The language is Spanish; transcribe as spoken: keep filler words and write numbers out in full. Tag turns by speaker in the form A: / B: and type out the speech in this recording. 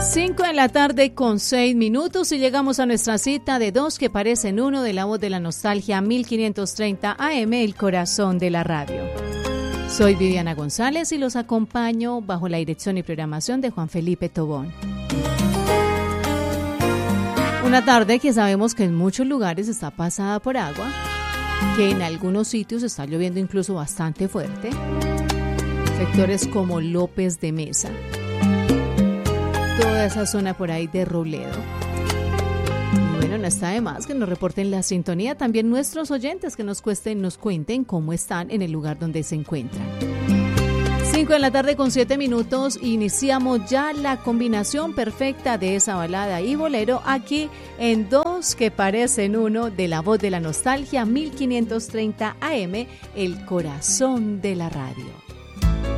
A: Cinco de la tarde con seis minutos y llegamos a nuestra cita de dos que parecen uno de la voz de la nostalgia mil quinientos treinta A M, el corazón de la radio. Soy Viviana González y los acompaño bajo la dirección y programación de Juan Felipe Tobón. Una tarde que sabemos que en muchos lugares está pasada por agua, que en algunos sitios está lloviendo incluso bastante fuerte. Sectores como López de Mesa, toda esa zona por ahí de Robledo. Y bueno, no está de más que nos reporten la sintonía, también nuestros oyentes que nos cuesten, nos cuenten cómo están en el lugar donde se encuentran. Cinco de la tarde con siete minutos, iniciamos ya la combinación perfecta de esa balada y bolero aquí en Dos que parecen uno de la voz de la nostalgia mil quinientos treinta A M, el corazón de la radio.